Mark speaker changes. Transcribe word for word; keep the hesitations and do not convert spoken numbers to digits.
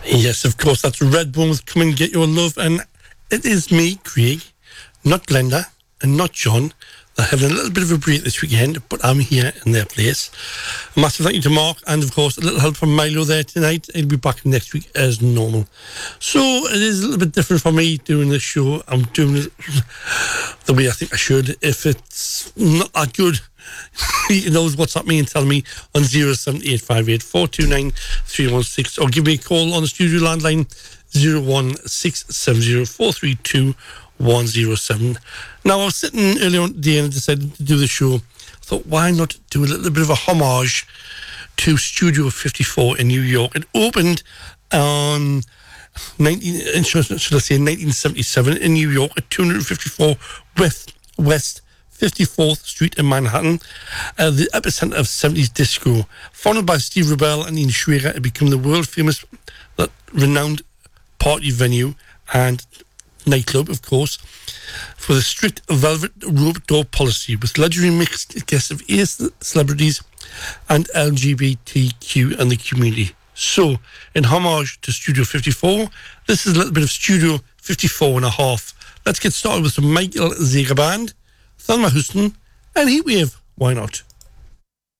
Speaker 1: Yes, of course, that's Redbone. Come and get your love. And it is me, Craig, not Glenda and not John. They're having a little bit of a break this weekend, but I'm here in their place. A massive thank you to Mark and, of course, a little help from Milo there tonight. He'll be back next week as normal. So it is a little bit different for me doing this show. I'm doing it the way I think I should. If it's not that good, you know what's up me and tell me on zero seven eight five eight four two nine three one six or give me a call on the studio landline zero one six seven zero four three two one zero seven. Now, I was sitting earlier on today and I decided to do the show. I thought, why not do a little bit of a homage to Studio fifty-four in New York? It opened on nineteen, should I say nineteen seventy-seven in New York at two fifty-four West West fifty-fourth Street in Manhattan, uh, the epicenter of seventies disco. Founded by Steve Rebell and Ian Schrager, it became the world famous, uh, renowned party venue and nightclub, of course, for the strict velvet rope door policy with luxury mixed guests of A celebrities and L G B T Q and the community. So, in homage to Studio fifty-four, this is a little bit of Studio fifty-four and a half. Let's get started with some Michael Zager Band, Thelma Houston, and Heatwave. Why not?